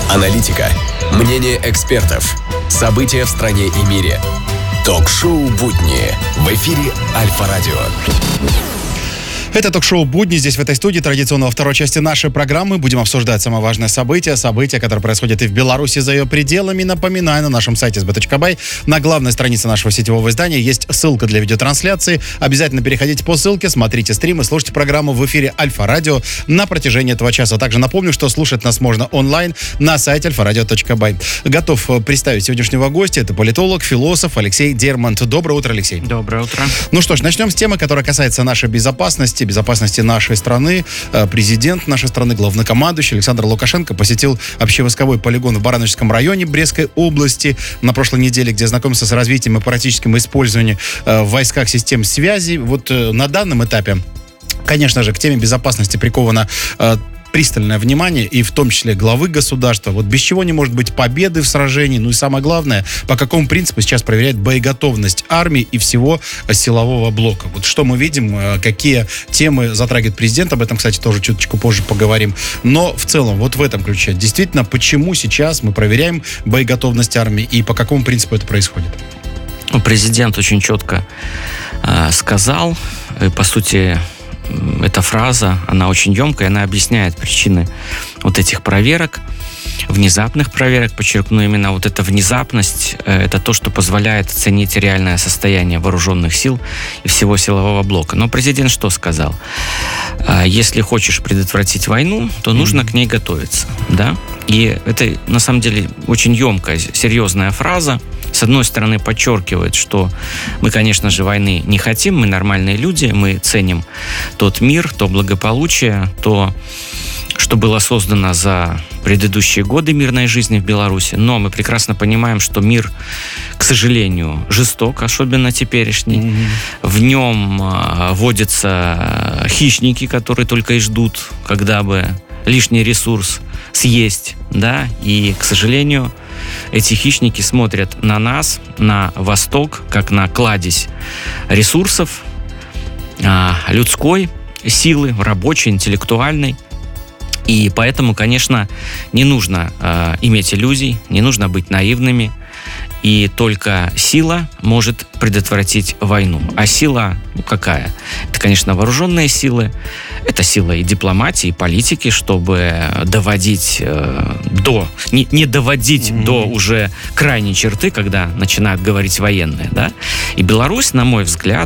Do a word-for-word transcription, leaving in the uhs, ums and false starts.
Аналитика, мнение экспертов, события в стране и мире. Ток-шоу «Будни» в эфире Альфа-радио. Это ток-шоу «Будни». Здесь, в этой студии, традиционно во второй части нашей программы будем обсуждать самое важное событие. События, которые происходят и в Беларуси, за ее пределами. Напоминаю, на нашем сайте эс би точка бай, на главной странице нашего сетевого издания есть ссылка для видеотрансляции. Обязательно переходите по ссылке, смотрите стримы, слушайте программу в эфире Альфа-радио на протяжении этого часа. Также напомню, что слушать нас можно онлайн на сайте альфа радио точка бай. Готов представить сегодняшнего гостя. Это политолог, философ Алексей Дермант. Доброе утро, Алексей. Доброе утро. Ну что ж, начнем с темы, которая касается нашей безопасности. безопасности нашей страны. Президент нашей страны, главнокомандующий Александр Лукашенко посетил общевойсковой полигон в Барановичском районе Брестской области на прошлой неделе, где знакомился с развитием и практическим использованием в войсках систем связи. Вот на данном этапе, конечно же, к теме безопасности приковано пристальное внимание, и в том числе главы государства. Вот без чего не может быть победы в сражении. Ну и самое главное, по какому принципу сейчас проверяет боеготовность армии и всего силового блока. Вот что мы видим, какие темы затрагивает президент, об этом, кстати, тоже чуточку позже поговорим. Но в целом, вот в этом ключе, действительно, почему сейчас мы проверяем боеготовность армии и по какому принципу это происходит? Президент очень четко э, сказал, и, по сути, эта фраза, она очень емкая, она объясняет причины вот этих проверок, внезапных проверок, подчеркну, именно вот эта внезапность, это то, что позволяет оценить реальное состояние вооруженных сил и всего силового блока. Но президент что сказал? Если хочешь предотвратить войну, то нужно mm-hmm. к ней готовиться, да? И это, на самом деле, очень емкая, серьезная фраза. С одной стороны, подчеркивает, что мы, конечно же, войны не хотим, мы нормальные люди, мы ценим тот мир, то благополучие, то, что было создано за предыдущие годы мирной жизни в Беларуси. Но мы прекрасно понимаем, что мир, к сожалению, жесток, особенно теперешний. Mm-hmm. В нем э, водятся хищники, которые только и ждут, когда бы лишний ресурс съесть, да, и, к сожалению, эти хищники смотрят на нас, на Восток, как на кладезь ресурсов, э, людской силы, рабочей, интеллектуальной. И поэтому, конечно, не нужно э, иметь иллюзий, не нужно быть наивными. И только сила может предотвратить войну. А сила, ну, какая? Это, конечно, вооруженные силы. Это сила и дипломатии, и политики, чтобы доводить э, до... Не, не доводить mm-hmm. до уже крайней черты, когда начинают говорить военные, да? И Беларусь, на мой взгляд,